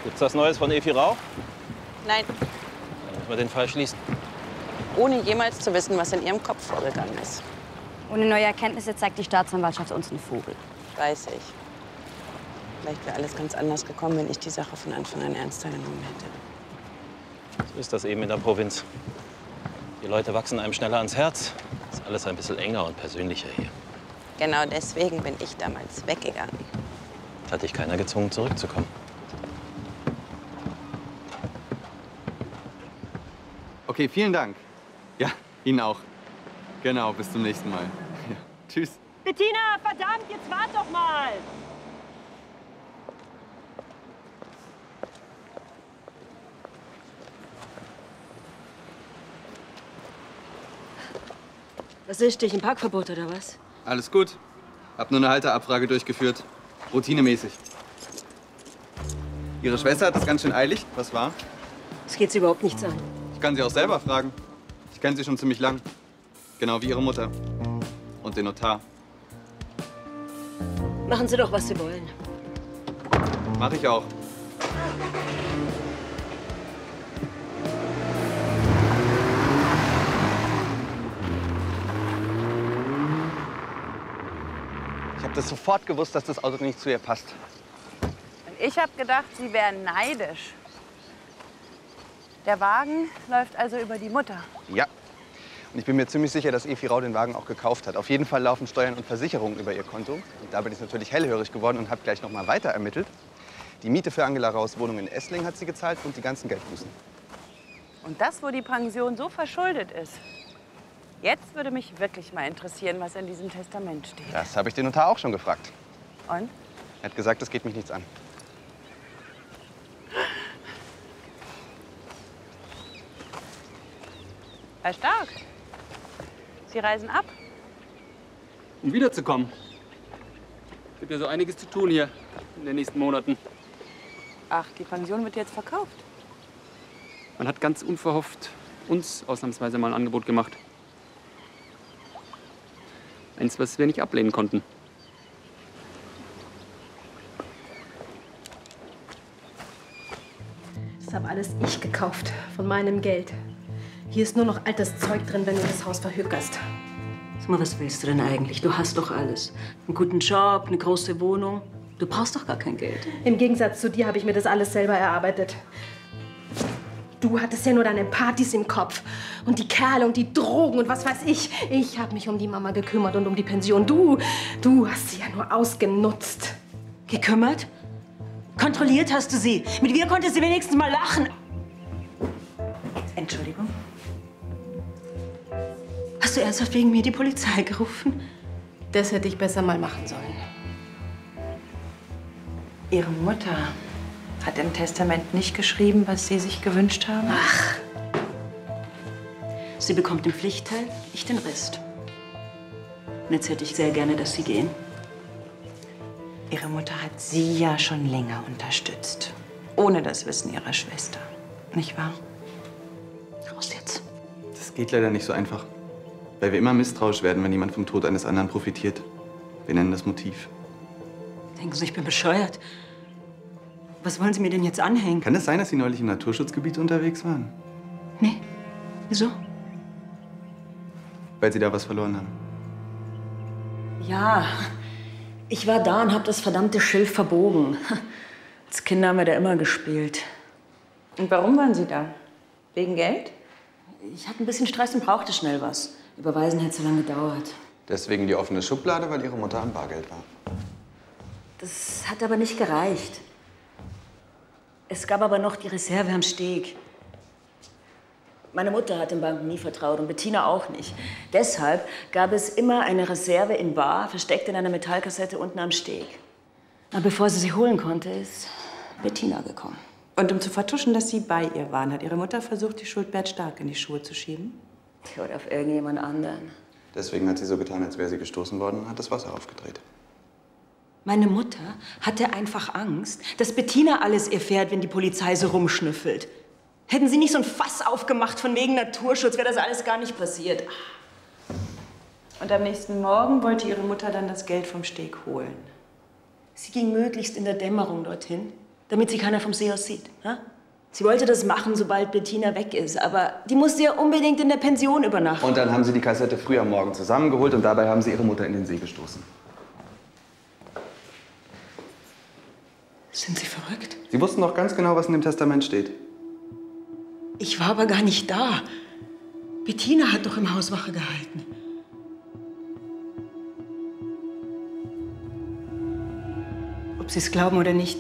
Gibt's was Neues von Efi Rauch? Nein, Dann müssen wir den Fall schließen. ohne jemals zu wissen, was in ihrem Kopf vorgegangen ist. Ohne neue Erkenntnisse zeigt die Staatsanwaltschaft uns einen Vogel. Weiß ich. Vielleicht wäre alles ganz anders gekommen, wenn ich die Sache von Anfang an ernster genommen hätte. So ist das eben in der Provinz. Die Leute wachsen einem schneller ans Herz. Ist alles ein bisschen enger und persönlicher hier. Genau deswegen bin ich damals weggegangen. Hat dich keiner gezwungen, zurückzukommen. Okay, vielen Dank. Ja, Ihnen auch. Genau, bis zum nächsten Mal. Ja, tschüss. Bettina, verdammt, jetzt wart doch mal! Was ist dich? Ein Parkverbot oder was? Alles gut. Hab nur eine Halterabfrage durchgeführt. Routinemäßig. Ihre Schwester hat es ganz schön eilig. Was war? Das geht sie überhaupt nichts an. Ich kann sie auch selber fragen. Ich kenne sie schon ziemlich lang. Genau wie ihre Mutter. Und den Notar. Machen Sie doch, was Sie wollen. Mach ich auch. Ich habe das sofort gewusst, dass das Auto nicht zu ihr passt. Und ich habe gedacht, Sie wären neidisch. Der Wagen läuft also über die Mutter. Ja. Und ich bin mir ziemlich sicher, dass Efi Rau den Wagen auch gekauft hat. Auf jeden Fall laufen Steuern und Versicherungen über ihr Konto. Und da bin ich natürlich hellhörig geworden und habe gleich noch mal weiter ermittelt. Die Miete für Angela Raus Wohnung in Essling hat sie gezahlt und die ganzen Geldbußen. Und das, wo die Pension so verschuldet ist. Jetzt würde mich wirklich mal interessieren, was in diesem Testament steht. Das habe ich den Notar auch schon gefragt. Und? Er hat gesagt, das geht mich nichts an. Herr Stark, Sie reisen ab. Um wiederzukommen. Es gibt ja so einiges zu tun hier in den nächsten Monaten. Ach, die Pension wird jetzt verkauft. Man hat ganz unverhofft uns ausnahmsweise mal ein Angebot gemacht. Eins, was wir nicht ablehnen konnten. Das habe alles ich gekauft, von meinem Geld. Hier ist nur noch altes Zeug drin, wenn du das Haus verhökerst. Sag mal, was willst du denn eigentlich? Du hast doch alles. Einen guten Job, eine große Wohnung. Du brauchst doch gar kein Geld. Im Gegensatz zu dir habe ich mir das alles selber erarbeitet. Du hattest ja nur deine Partys im Kopf und die Kerle und die Drogen und was weiß ich. Ich habe mich um die Mama gekümmert und um die Pension. Du hast sie ja nur ausgenutzt. Gekümmert? Kontrolliert hast du sie. Mit mir konnte sie wenigstens mal lachen. Entschuldigung. Hast du ernsthaft wegen mir die Polizei gerufen? Das hätte ich besser mal machen sollen. Ihre Mutter hat im Testament nicht geschrieben, was Sie sich gewünscht haben? Ach. Sie bekommt den Pflichtteil, ich den Rest. Und jetzt hätte ich sehr gerne, dass Sie gehen. Ihre Mutter hat Sie ja schon länger unterstützt. Ohne das Wissen Ihrer Schwester. Nicht wahr? Raus jetzt. Das geht leider nicht so einfach. Weil wir immer misstrauisch werden, wenn jemand vom Tod eines anderen profitiert. Wir nennen das Motiv. Denken Sie, ich bin bescheuert? Was wollen Sie mir denn jetzt anhängen? Kann es sein, dass Sie neulich im Naturschutzgebiet unterwegs waren? Nee. Wieso? Weil Sie da was verloren haben. Ja, ich war da und hab das verdammte Schilf verbogen. Als Kinder haben wir da immer gespielt. Und warum waren Sie da? Wegen Geld? Ich hatte ein bisschen Stress und brauchte schnell was. Überweisen hätte so lange gedauert. Deswegen die offene Schublade, weil Ihre Mutter am Bargeld war. Das hat aber nicht gereicht. Es gab aber noch die Reserve am Steg. Meine Mutter hat den Banken nie vertraut und Bettina auch nicht. Deshalb gab es immer eine Reserve in bar, versteckt in einer Metallkassette unten am Steg. Aber bevor sie holen konnte, ist Bettina gekommen. Und um zu vertuschen, dass Sie bei ihr waren, hat Ihre Mutter versucht, die Schuld Bert Stark in die Schuhe zu schieben? Oder auf irgendjemand anderen. Deswegen hat sie so getan, als wäre sie gestoßen worden und hat das Wasser aufgedreht. Meine Mutter hatte einfach Angst, dass Bettina alles erfährt, wenn die Polizei so rumschnüffelt. Hätten sie nicht so ein Fass aufgemacht von wegen Naturschutz, wäre das alles gar nicht passiert. Und am nächsten Morgen wollte Ihre Mutter dann das Geld vom Steg holen. Sie ging möglichst in der Dämmerung dorthin. damit sie keiner vom See aus sieht. Ja? Sie wollte das machen, sobald Bettina weg ist, aber die musste ja unbedingt in der Pension übernachten. Und dann haben sie die Kassette früh am Morgen zusammengeholt und dabei haben sie ihre Mutter in den See gestoßen. Sind Sie verrückt? Sie wussten doch ganz genau, was in dem Testament steht. Ich war aber gar nicht da. Bettina hat doch im Haus Wache gehalten. Ob Sie es glauben oder nicht,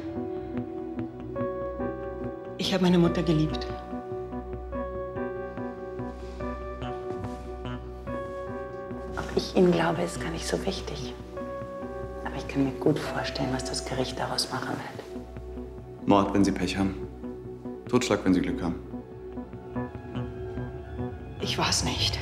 ich habe meine Mutter geliebt. Ob ich Ihnen glaube, ist gar nicht so wichtig. Aber ich kann mir gut vorstellen, was das Gericht daraus machen wird. Mord, wenn sie Pech haben. Totschlag, wenn sie Glück haben. Ich war es nicht.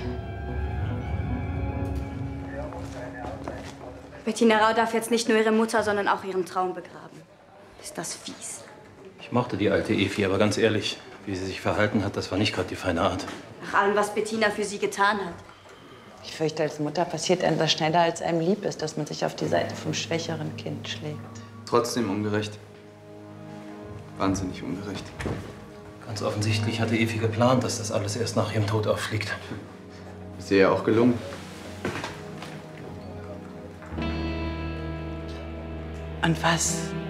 Bettina Rau darf jetzt nicht nur ihre Mutter, sondern auch ihren Traum begraben. Ist das fies? Ich mochte die alte Evi, aber ganz ehrlich, wie sie sich verhalten hat, das war nicht gerade die feine Art. Nach allem, was Bettina für sie getan hat. Ich fürchte, als Mutter passiert einem das schneller, als einem lieb ist, dass man sich auf die Seite vom schwächeren Kind schlägt. Trotzdem ungerecht. Wahnsinnig ungerecht. Ganz offensichtlich hatte Evi geplant, dass das alles erst nach ihrem Tod auffliegt. Ist ihr ja auch gelungen. Und was